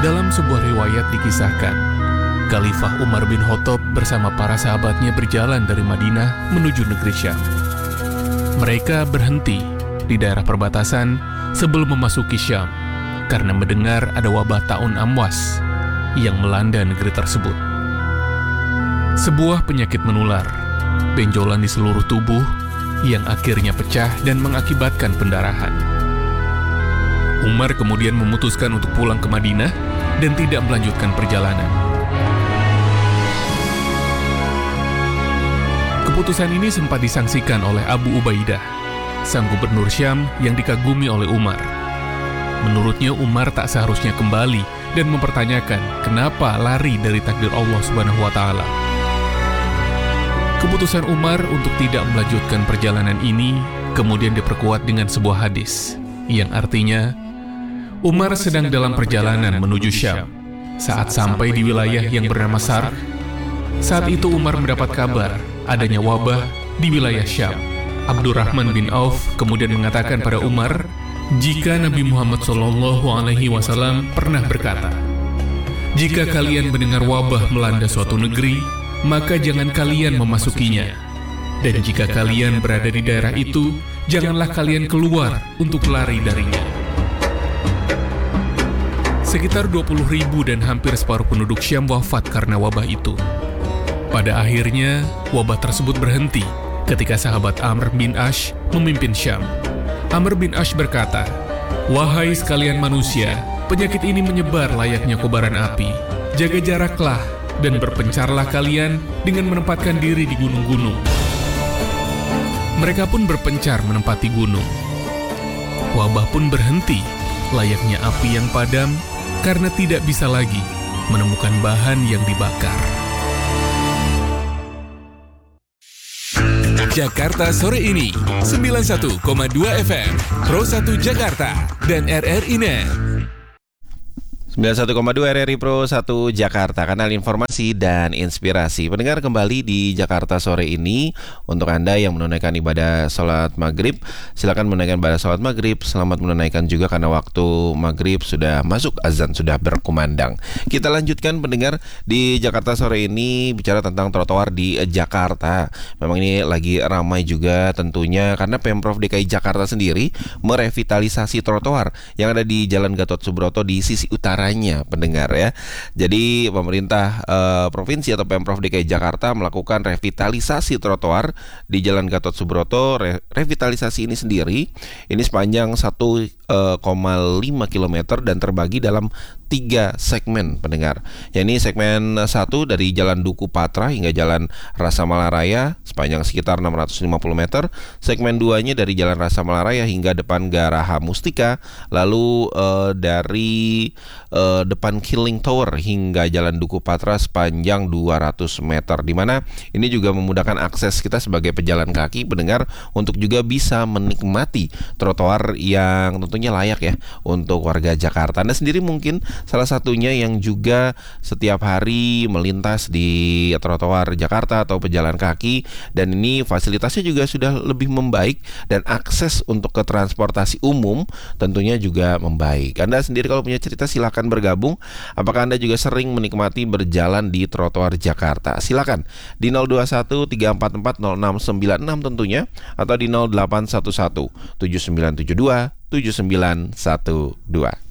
Dalam sebuah riwayat dikisahkan, Khalifah Umar bin Khattab bersama para sahabatnya berjalan dari Madinah menuju negeri Syam. Mereka berhenti di daerah perbatasan sebelum memasuki Syam karena mendengar ada wabah taun Amwas yang melanda negeri tersebut. Sebuah penyakit menular, benjolan di seluruh tubuh yang akhirnya pecah dan mengakibatkan pendarahan. Umar kemudian memutuskan untuk pulang ke Madinah dan tidak melanjutkan perjalanan. Keputusan ini sempat disangsikan oleh Abu Ubaidah, sang gubernur Syam yang dikagumi oleh Umar. Menurutnya Umar tak seharusnya kembali dan mempertanyakan kenapa lari dari takdir Allah Subhanahu wa Ta'ala. Keputusan Umar untuk tidak melanjutkan perjalanan ini kemudian diperkuat dengan sebuah hadis yang artinya Umar sedang dalam perjalanan menuju Syam. Saat sampai di wilayah yang bernama Sarq, saat itu Umar mendapat kabar adanya wabah di wilayah Syam. Abdurrahman bin Auf kemudian mengatakan pada Umar, jika Nabi Muhammad SAW pernah berkata, jika kalian mendengar wabah melanda suatu negeri, maka jangan kalian memasukinya. Dan jika kalian berada di daerah itu, janganlah kalian keluar untuk lari darinya. Sekitar 20.000 dan hampir separuh penduduk Syam wafat karena wabah itu. Pada akhirnya, wabah tersebut berhenti ketika sahabat Amr bin Ash memimpin Syam. Amr bin Ash berkata, wahai sekalian manusia, penyakit ini menyebar layaknya kobaran api. Jaga jaraklah dan berpencarlah kalian dengan menempatkan diri di gunung-gunung. Mereka pun berpencar menempati gunung. Wabah pun berhenti layaknya api yang padam karena tidak bisa lagi menemukan bahan yang dibakar. Jakarta Sore ini 91,2 FM Pro 1 Jakarta dan RRI Net. 91,2 RRI Pro 1 Jakarta, kanal informasi dan inspirasi. Pendengar, kembali di Jakarta Sore ini, untuk Anda yang menunaikan ibadah sholat maghrib, silakan menunaikan ibadah sholat maghrib. Selamat menunaikan juga karena waktu maghrib sudah masuk, azan sudah berkumandang. Kita lanjutkan, pendengar, di Jakarta Sore ini bicara tentang trotoar di Jakarta. Memang ini lagi ramai juga tentunya karena Pemprov DKI Jakarta sendiri merevitalisasi trotoar yang ada di Jalan Gatot Subroto di sisi utara, pendengar ya. Jadi pemerintah provinsi atau Pemprov DKI Jakarta melakukan revitalisasi trotoar di Jalan Gatot Subroto. Revitalisasi ini sendiri ini sepanjang 1,5 km dan terbagi dalam 3 segmen, pendengar. Yakni segmen 1 dari Jalan Duku Patra hingga Jalan Rasa Malaraya sepanjang sekitar 650 meter. Segmen 2-nya dari Jalan Rasa Malaraya hingga depan Garaha Mustika. Lalu dari depan Killing Tower hingga Jalan Duku Patra sepanjang 200 meter, di mana ini juga memudahkan akses kita sebagai pejalan kaki, pendengar, untuk juga bisa menikmati trotoar yang tentunya layak ya untuk warga Jakarta. Anda sendiri mungkin salah satunya yang juga setiap hari melintas di trotoar Jakarta atau pejalan kaki, dan ini fasilitasnya juga sudah lebih membaik dan akses untuk ke transportasi umum tentunya juga membaik. Anda sendiri kalau punya cerita silakan bergabung. Apakah Anda juga sering menikmati berjalan di trotoar Jakarta? Silakan di 021 344 0696 tentunya, atau di 0811 7972 7912.